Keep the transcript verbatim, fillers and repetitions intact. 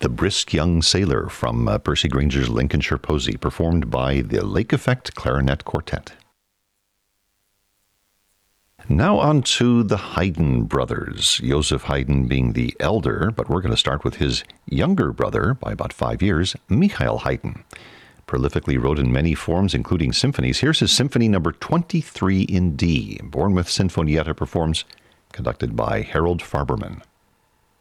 The Brisk Young Sailor from uh, Percy Granger's Lincolnshire Posy, performed by the Lake Effect Clarinet Quartet. Now on to the Haydn brothers, Joseph Haydn being the elder, but we're going to start with his younger brother by about five years, Michael Haydn. Prolifically wrote in many forms, including symphonies. Here's his symphony number twenty-three in D. Bournemouth Sinfonietta performs, conducted by Harold Farberman.